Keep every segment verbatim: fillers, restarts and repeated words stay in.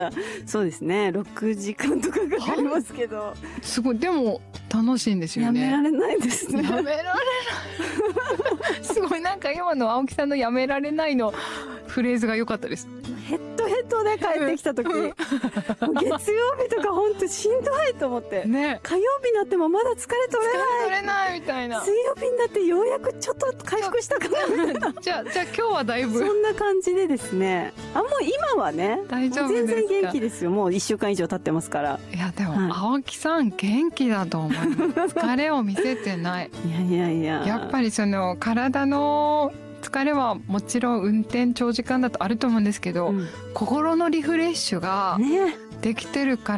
そうですね。ろくじかんとかかかりますけど。 すごい。でも楽しいんですよね。 やめられないですね。 やめられない。すごい、なんか今の青木さんのやめられないのフレーズが良かったです。 ヘッドヘッドで帰ってきた時、月曜日とか本当しんどいと思って。 ね。 火曜日になってもまだ疲れ取れない。 疲れ取れないみたいな。 水曜日になってようやくちょっと回復したかなみたいな。 じゃあ、じゃあ今日はだいぶ。 そんな感じでですね。あ、もう今はね。 大丈夫ですか？ 全然元気ですよ。もういっしゅうかん以上経ってますから。 いや、でも、 はい、 青木さん元気だと思う。疲れを見せてない。 いやいやいや。 やっぱりその体の疲れはもちろん運転長時間だとあると思うんですけど、うん、心のリフレッシュができてるから、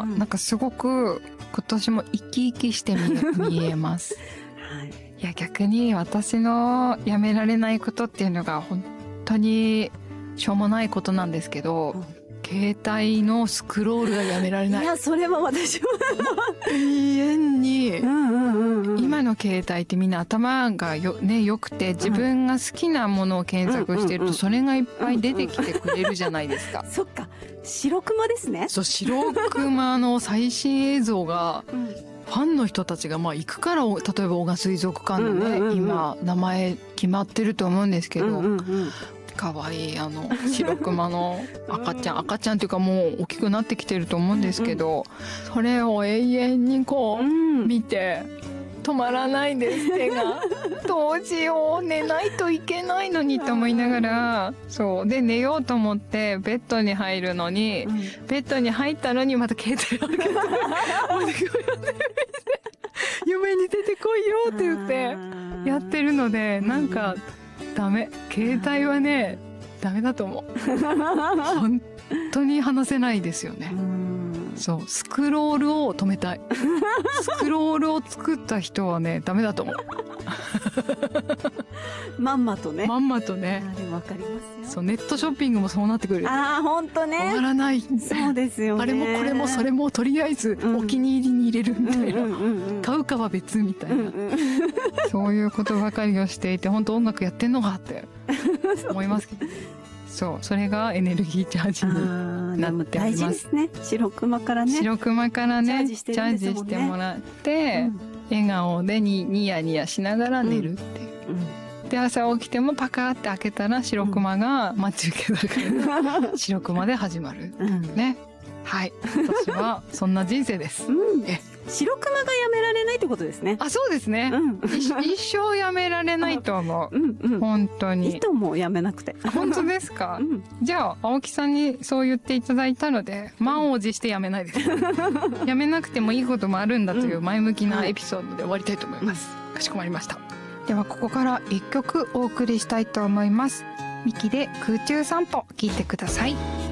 ね、なんかすごく今年も生き生きして見え、見えます。はい、いや逆に私のやめられないことっていうのが本当にしょうもないことなんですけど、うん、携帯のスクロールがやめられない。 いや、それは私も永遠に、 うんうんうんうん、 今の携帯ってみんな頭がよ、ね、良くて自分が好きなものを検索してるとそれがいっぱい出てきてくれるじゃないですか。 そっか、白熊ですね。 そう、白熊の最新映像が、うん、ファンの人たちがまあ行くから、例えば小賀水族館のね、うんうんうんうん、今名前決まってると思うんですけど、うんうんうん、かわいいあの白熊の赤ちゃん赤ちゃんっていうかもう大きくなってきてると思うんですけど、うんうん、それを永遠にこう、うん、見て止まらないんです手がどうしよう、寝ないといけないのにと思いながら、そうで寝ようと思ってベッドに入るのに、うん、ベッドに入ったのにまた携帯を開けて夢に出てこいよって言ってやってるので、なんかダメ。携帯はね、ダメだと思う。本当に話せないですよね。そう、スクロールを止めたい。スクロールを作った人はね、ダメだと思う。 まんまとね。 まんまとね。 あれわかりますよ。 そう、ネットショッピングもそうなってくる。 ああ、ほんとね。 終わらない。 そうですよね。 あれもこれもそれもとりあえずお気に入りに入れるみたいな。買うかは別みたいな。うんうん、そういうことばかりをしていて、本当音楽やってんのかって思いますけど。そう、それがエネルギーチャージになっております。大事ですね。白熊からね。 白熊からね、チャージしてね、 もらって、うん、笑顔でにニヤニヤしながら寝るっていう。うんうん、で、朝起きてもパカーって開けたら白熊が待ち受けだから、白熊で始まる。うん、ね。はい。私はそんな人生です。うん、え白熊がやめられないってことですね。 あ、そうですね。うん、一生やめられないと思う。うんうん、本当に。 糸もやめなくて。 本当ですか、うん、じゃあ、青木さんにそう言っていただいたので、満を持してやめないです。やめなくてもいいこともあるんだという前向きなエピソードで終わりたいと思います。うん、かしこまりました。では、ここから一曲お送りしたいと思います。ミキで空中散歩聞いてください。